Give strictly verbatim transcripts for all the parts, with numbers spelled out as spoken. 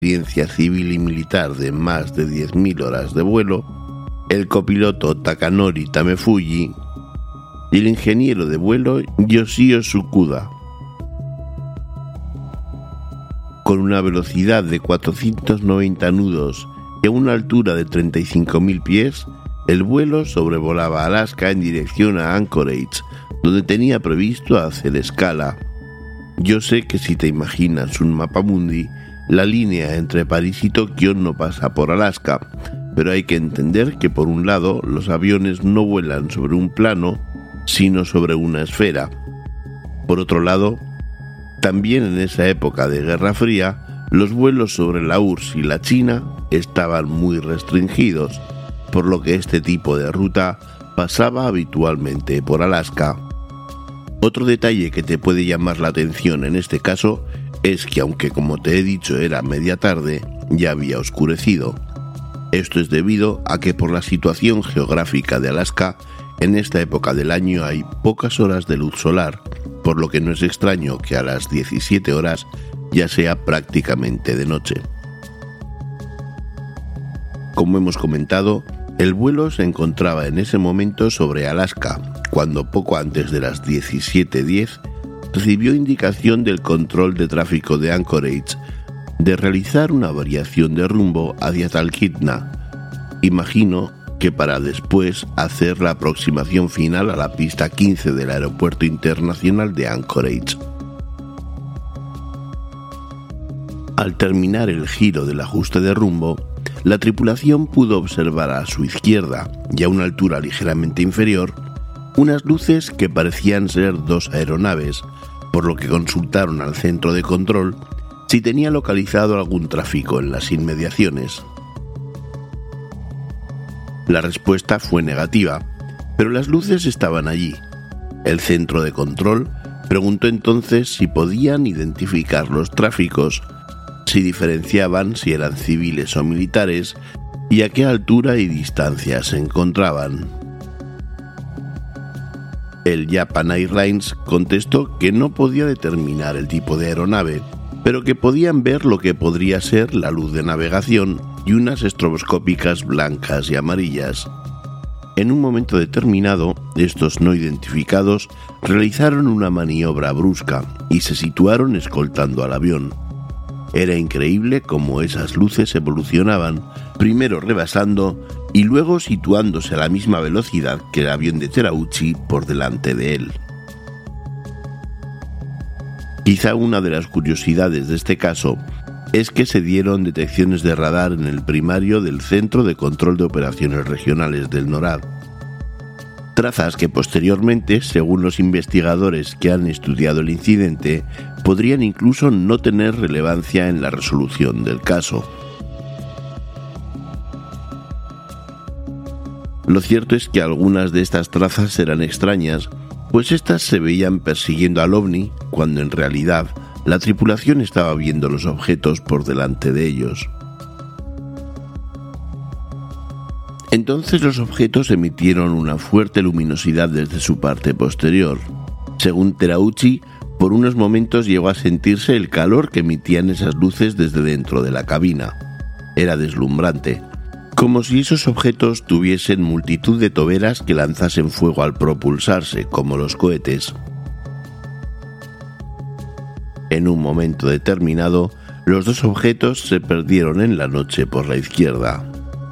experiencia civil y militar de más de diez mil horas de vuelo, el copiloto Takanori Tamefuji y el ingeniero de vuelo Yoshio Tsukuda. Con una velocidad de cuatrocientos noventa nudos y a una altura de treinta y cinco mil pies, el vuelo sobrevolaba Alaska en dirección a Anchorage, donde tenía previsto hacer escala. Yo sé que si te imaginas un mapamundi, la línea entre París y Tokio no pasa por Alaska, pero hay que entender que por un lado los aviones no vuelan sobre un plano, sino sobre una esfera. Por otro lado, también en esa época de Guerra Fría, los vuelos sobre la U R S S y la China estaban muy restringidos, por lo que este tipo de ruta pasaba habitualmente por Alaska. Otro detalle que te puede llamar la atención en este caso es que, aunque como te he dicho era media tarde, ya había oscurecido. Esto es debido a que por la situación geográfica de Alaska, en esta época del año hay pocas horas de luz solar, por lo que no es extraño que a las diecisiete horas ya sea prácticamente de noche. Como hemos comentado, el vuelo se encontraba en ese momento sobre Alaska, cuando poco antes de las diecisiete diez recibió indicación del control de tráfico de Anchorage de realizar una variación de rumbo hacia Talkeetna. Imagino que para después hacer la aproximación final a la pista quince del Aeropuerto Internacional de Anchorage. Al terminar el giro del ajuste de rumbo, la tripulación pudo observar a su izquierda y a una altura ligeramente inferior unas luces que parecían ser dos aeronaves, por lo que consultaron al centro de control si tenía localizado algún tráfico en las inmediaciones. La respuesta fue negativa, pero las luces estaban allí. El centro de control preguntó entonces si podían identificar los tráficos, si diferenciaban si eran civiles o militares y a qué altura y distancia se encontraban. El Japan Airlines contestó que no podía determinar el tipo de aeronave, pero que podían ver lo que podría ser la luz de navegación y unas estroboscópicas blancas y amarillas. En un momento determinado, estos no identificados realizaron una maniobra brusca y se situaron escoltando al avión. Era increíble cómo esas luces evolucionaban, primero rebasando y luego situándose a la misma velocidad que el avión de Terauchi por delante de él. Quizá una de las curiosidades de este caso es que se dieron detecciones de radar en el primario del Centro de Control de Operaciones Regionales del NORAD. Trazas que posteriormente, según los investigadores que han estudiado el incidente, podrían incluso no tener relevancia en la resolución del caso. Lo cierto es que algunas de estas trazas eran extrañas, pues éstas se veían persiguiendo al ovni, cuando en realidad la tripulación estaba viendo los objetos por delante de ellos. Entonces los objetos emitieron una fuerte luminosidad desde su parte posterior. Según Terauchi, por unos momentos llegó a sentirse el calor que emitían esas luces desde dentro de la cabina. Era deslumbrante, como si esos objetos tuviesen multitud de toberas que lanzasen fuego al propulsarse, como los cohetes. En un momento determinado, los dos objetos se perdieron en la noche por la izquierda.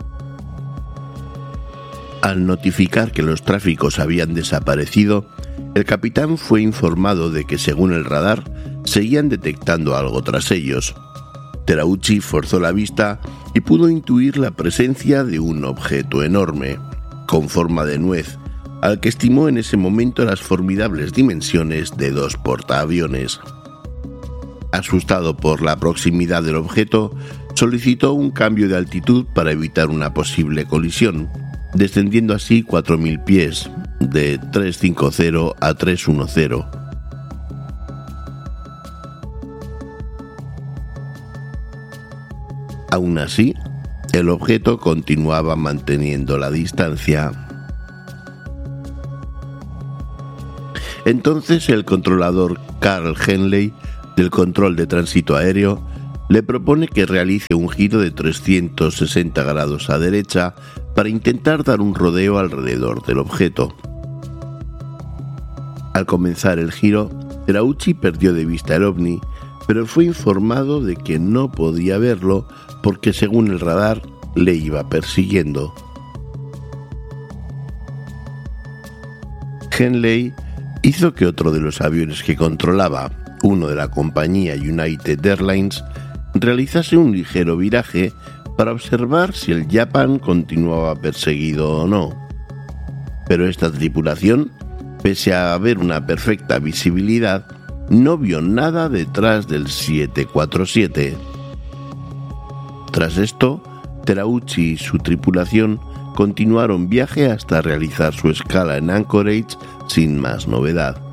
Al notificar que los tráficos habían desaparecido, el capitán fue informado de que, según el radar, seguían detectando algo tras ellos. Terauchi forzó la vista y pudo intuir la presencia de un objeto enorme, con forma de nuez, al que estimó en ese momento las formidables dimensiones de dos portaaviones. Asustado por la proximidad del objeto, solicitó un cambio de altitud para evitar una posible colisión, descendiendo así cuatro mil pies, de trescientos cincuenta a trescientos diez. Aún así, el objeto continuaba manteniendo la distancia. Entonces el controlador Carl Henley, del control de tránsito aéreo, le propone que realice un giro de trescientos sesenta grados a derecha para intentar dar un rodeo alrededor del objeto. Al comenzar el giro, Terauchi perdió de vista el ovni, pero fue informado de que no podía verlo porque, según el radar, le iba persiguiendo. Henley hizo que otro de los aviones que controlaba, uno de la compañía United Airlines, realizase un ligero viraje para observar si el Japan continuaba perseguido o no. Pero esta tripulación, pese a haber una perfecta visibilidad, no vio nada detrás del siete cuatro siete. Tras esto, Terauchi y su tripulación continuaron viaje hasta realizar su escala en Anchorage sin más novedad.